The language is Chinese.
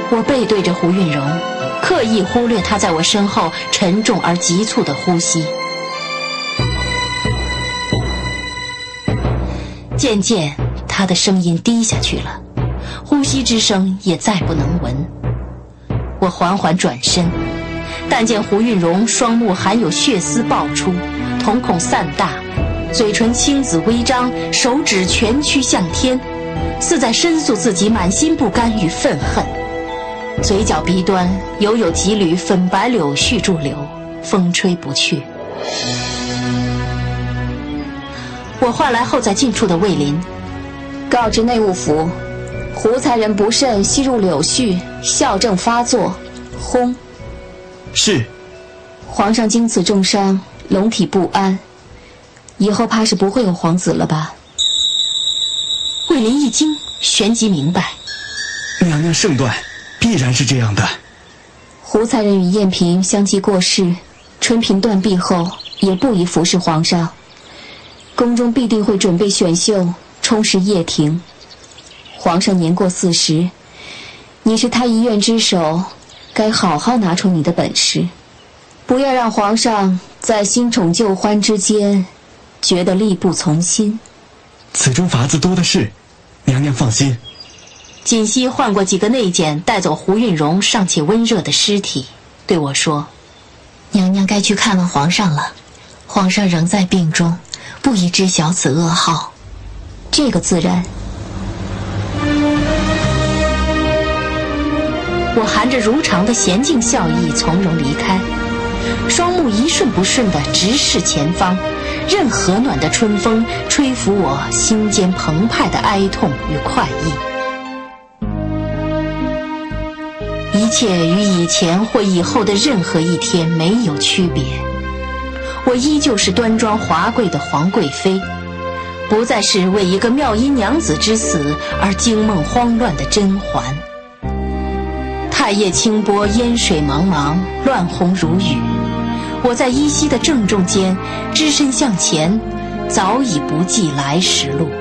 我背对着胡运荣，刻意忽略他在我身后沉重而急促的呼吸。渐渐，他的声音低下去了，呼吸之声也再不能闻。我缓缓转身，但见胡运荣双目含有血丝爆出，瞳孔散大，嘴唇青紫微张，手指蜷曲向天，似在申诉自己满心不甘与愤恨。嘴角鼻端有几缕粉白柳絮驻留，风吹不去。我唤来候在近处的卫林， 告知内务府，胡才人不慎吸入柳絮，校正发作，轰。 是。 皇上经此重伤，龙体不安，以后怕是不会有皇子了吧？ 卫林一惊，旋即明白， 娘娘圣断，必然是这样的。 胡才人与燕嫔相继过世，春嫔断臂后也不宜服侍皇上，宫中必定会准备选秀，充实掖庭。皇上年过40，你是太医院之首，该好好拿出你的本事，不要让皇上在新宠旧欢之间觉得力不从心。 此中法子多的是，娘娘放心。 锦溪换过几个内检，带走胡运荣尚且温热的尸体，对我说： 娘娘该去看望皇上了，皇上仍在病中，不宜知晓此噩耗。 这个自然。 我含着如常的娴静笑意从容离开，双目一瞬不瞬地直视前方，任和暖的春风吹拂我心间澎湃的哀痛与快意。一切与以前或以后的任何一天没有区别，我依旧是端庄华贵的皇贵妃，不再是为一个妙音娘子之死而惊梦慌乱的甄嬛。太液清波，烟水茫茫，乱红如雨，我在依稀的郑重间只身向前，早已不计来时路。